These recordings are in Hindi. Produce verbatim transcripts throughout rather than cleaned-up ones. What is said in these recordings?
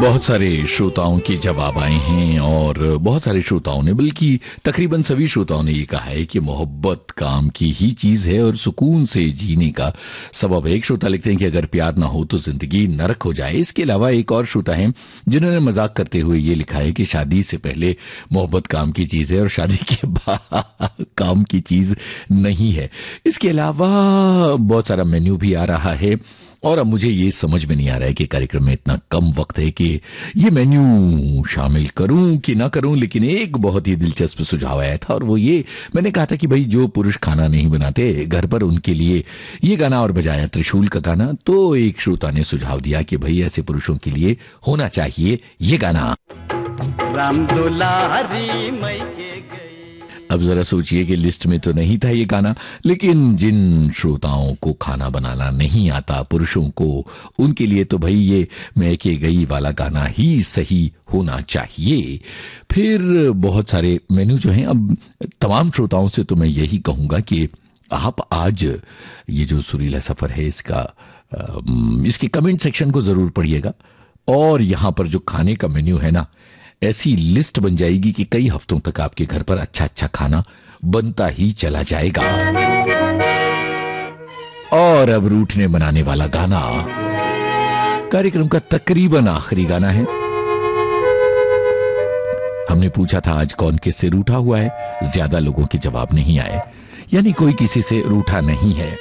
बहुत सारे श्रोताओं के जवाब आए हैं और बहुत सारे श्रोताओं ने, बल्कि तकरीबन सभी श्रोताओं ने ये कहा है कि मोहब्बत काम की ही चीज है और सुकून से जीने का सबब है। एक श्रोता लिखते हैं कि अगर प्यार ना हो तो जिंदगी नरक हो जाए। इसके अलावा एक और श्रोता है जिन्होंने मजाक करते हुए ये लिखा है कि शादी से पहले मोहब्बत काम की चीज है और शादी के बाद काम की चीज नहीं है। इसके अलावा बहुत सारा मेन्यू भी आ रहा है और अब मुझे ये समझ में नहीं आ रहा है कि कार्यक्रम में इतना कम वक्त है कि ये मेन्यू शामिल करूं कि ना करूं। लेकिन एक बहुत ही दिलचस्प सुझाव आया था और वो ये, मैंने कहा था कि भाई जो पुरुष खाना नहीं बनाते घर पर उनके लिए ये गाना और बजाया त्रिशूल का गाना। तो एक श्रोता ने सुझाव दिया कि भाई ऐसे पुरुषों के लिए होना चाहिए ये गाना। राम दुलारी मई के गई। अब जरा सोचिए कि लिस्ट में तो नहीं था ये गाना, लेकिन जिन श्रोताओं को खाना बनाना नहीं आता पुरुषों को, उनके लिए तो भाई ये मैं के गई वाला गाना ही सही होना चाहिए। फिर बहुत सारे मेन्यू जो हैं, अब तमाम श्रोताओं से तो मैं यही कहूंगा कि आप आज ये जो सुरीला सफर है इसका इसके कमेंट सेक्शन को जरूर पढ़िएगा और यहां पर जो खाने का मेन्यू है ना, ऐसी लिस्ट बन जाएगी कि कई हफ्तों तक आपके घर पर अच्छा अच्छा खाना बनता ही चला जाएगा। और अब रूठने बनाने वाला गाना कार्यक्रम का तकरीबन आखिरी गाना है। हमने पूछा था आज कौन किससे रूठा हुआ है, ज्यादा लोगों के जवाब नहीं आए, यानी कोई किसी से रूठा नहीं है।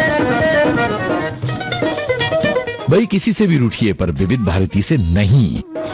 भाई किसी से भी रूठिए पर विविध भारती से नहीं।